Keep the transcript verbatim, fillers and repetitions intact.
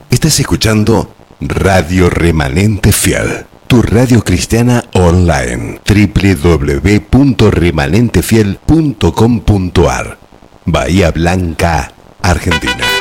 Estás escuchando Radio Remanente Fiel, tu radio cristiana online, doble u doble u doble u punto remanente fiel punto com punto a r, Bahía Blanca, Argentina.